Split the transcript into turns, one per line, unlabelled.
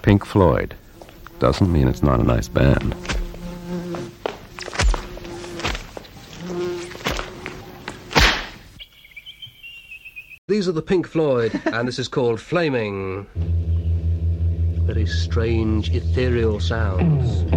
Pink Floyd. Doesn't mean it's not a nice band.
These are the Pink Floyd, and this is called Flaming. Very strange, ethereal sounds.